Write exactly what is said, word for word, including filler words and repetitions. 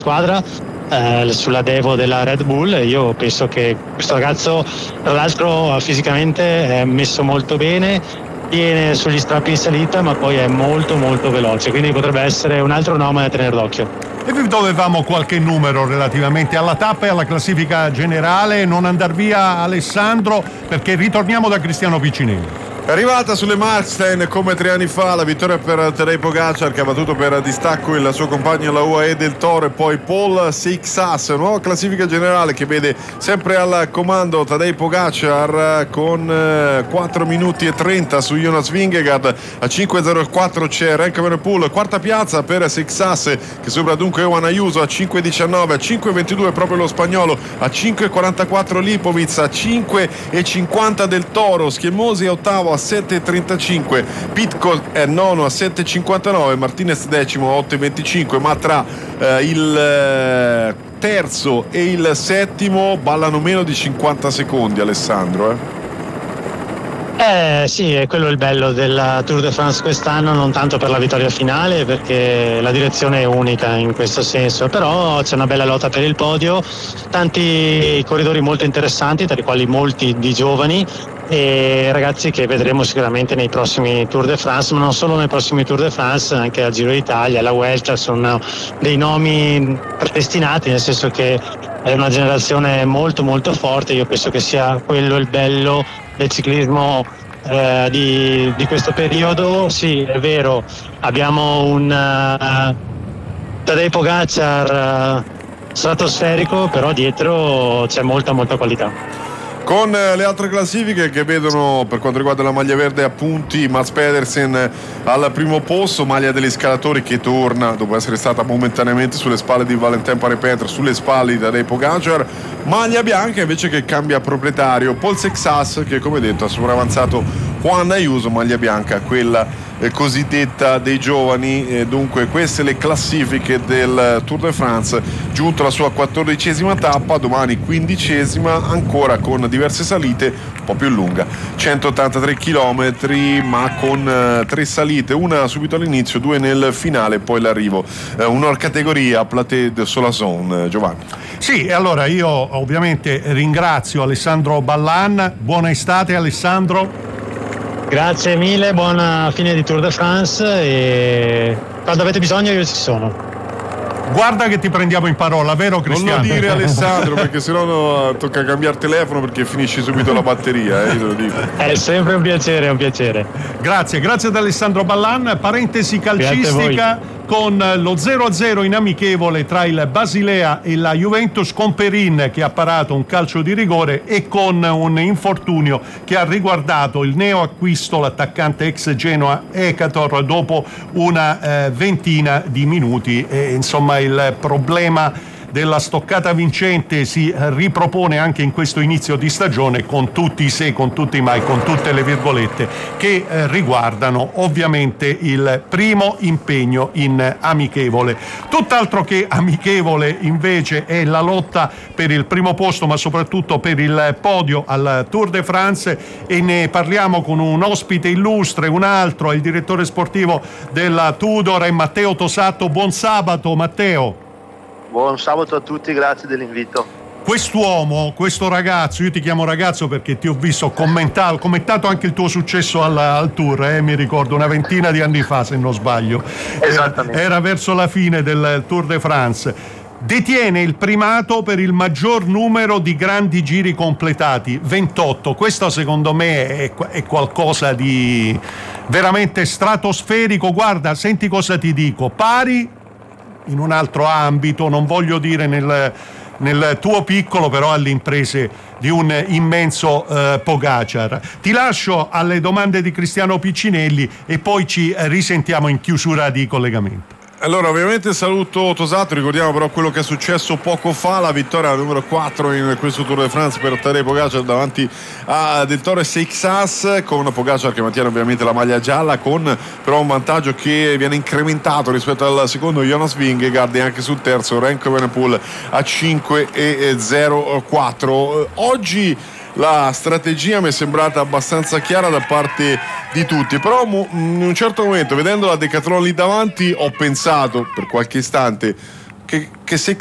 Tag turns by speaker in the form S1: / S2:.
S1: squadra, eh, sulla Devo della Red Bull. Io penso che questo ragazzo, tra l'altro, fisicamente è messo molto bene, viene sugli strappi in salita, ma poi è molto molto veloce, quindi potrebbe essere un altro nome da tenere d'occhio.
S2: E vi dovevamo qualche numero relativamente alla tappa e alla classifica generale. Non andar via Alessandro, perché ritorniamo da Cristiano Piccinelli.
S3: È arrivata sulle Markstein come tre anni fa la vittoria per Tadej Pogacar, che ha battuto per distacco il suo compagno la U A E del Toro, e poi Paul Sixas. Nuova classifica generale che vede sempre al comando Tadej Pogacar con quattro minuti e trenta su Jonas Vingegaard. A cinque e zero quattro c'è Remco Evenepoel, quarta piazza per Sixas, che sopra dunque Juan Ayuso a cinque e diciannove, a cinque e ventidue proprio lo spagnolo, a cinque e quarantaquattro Lipovic, a cinque e cinquanta del Toro. Schiemosi è ottavo a sette e trentacinque, Pitcock è nono a sette e cinquantanove, Martinez decimo a otto e venticinque, ma tra eh, il eh, terzo e il settimo ballano meno di cinquanta secondi, Alessandro. eh?
S1: Eh sì, è quello il bello della Tour de France quest'anno, non tanto per la vittoria finale, perché la direzione è unica in questo senso, però c'è una bella lotta per il podio, tanti corridori molto interessanti, tra i quali molti di giovani, e ragazzi che vedremo sicuramente nei prossimi Tour de France, ma non solo nei prossimi Tour de France, anche al Giro d'Italia, alla Vuelta. Sono dei nomi predestinati, nel senso che è una generazione molto molto forte. Io penso che sia quello il bello del ciclismo eh, di, di questo periodo. Sì, è vero, abbiamo un uh, Tadej Pogacar uh, stratosferico, però dietro c'è molta molta qualità.
S3: Con le altre classifiche che vedono, per quanto riguarda la maglia verde, a punti Mats Pedersen al primo posto, maglia degli scalatori che torna dopo essere stata momentaneamente sulle spalle di Valentin Paré-Petre, sulle spalle di Tadej Pogacar. Maglia bianca invece che cambia proprietario, Paul Sixas, che come detto ha sovravanzato Juan Ayuso, maglia bianca quella eh, cosiddetta dei giovani. E dunque queste le classifiche del Tour de France, giunto alla sua quattordicesima tappa, domani quindicesima, ancora con diverse salite, un po' più lunga, centottantatré chilometri, ma con eh, tre salite, una subito all'inizio, due nel finale, poi l'arrivo, eh, una categoria Plateau de Solasson. eh, Giovanni.
S2: Sì, e allora io ovviamente ringrazio Alessandro Ballan. Buona estate, Alessandro.
S1: Grazie mille, buona fine di Tour de France, e quando avete bisogno io ci sono.
S2: Guarda che ti prendiamo in parola, vero Cristiano?
S3: Non lo dire Alessandro, perché sennò no, tocca cambiare telefono, perché finisci subito la batteria, eh, io te lo dico.
S1: È sempre un piacere, è un piacere.
S2: Grazie, grazie ad Alessandro Ballan. Parentesi calcistica con lo zero a zero in amichevole tra il Basilea e la Juventus, con Perin che ha parato un calcio di rigore e con un infortunio che ha riguardato il neoacquisto, l'attaccante ex Genoa Ekator, dopo una eh, ventina di minuti. E, insomma, il problema della stoccata vincente si ripropone anche in questo inizio di stagione, con tutti i se, con tutti i mai, con tutte le virgolette che eh, riguardano ovviamente il primo impegno in amichevole. Tutt'altro che amichevole invece è la lotta per il primo posto, ma soprattutto per il podio al Tour de France, e ne parliamo con un ospite illustre, un altro, il direttore sportivo della Tudor, è Matteo Tosato. Buon sabato Matteo.
S4: Buon sabato a tutti, grazie dell'invito.
S2: Quest'uomo, questo ragazzo, io ti chiamo ragazzo perché ti ho visto commentato, commentato anche il tuo successo al, al Tour, eh, mi ricordo una ventina di anni fa se non sbaglio.
S4: Esattamente.
S2: Era, era verso la fine del Tour de France. Detiene il primato per il maggior numero di grandi giri completati, ventotto. Questo secondo me è, è qualcosa di veramente stratosferico. Guarda, senti cosa ti dico, pari in un altro ambito, non voglio dire nel, nel tuo piccolo, però alle imprese di un immenso eh, Pogacar. Ti lascio alle domande di Cristiano Piccinelli e poi ci risentiamo in chiusura di collegamento.
S3: Allora, ovviamente saluto Tosato, ricordiamo però quello che è successo poco fa, la vittoria numero quattro in questo Tour de France per Tadej Pogacar davanti a Del Toro e Seixas, con Pogacar che mantiene ovviamente la maglia gialla, con però un vantaggio che viene incrementato rispetto al secondo Jonas Vingegaard, e anche sul terzo Remco Evenepoel a cinque e zero quattro. Oggi la strategia mi è sembrata abbastanza chiara da parte di tutti, però in un certo momento, vedendo la Decathlon lì davanti, ho pensato per qualche istante che, che sei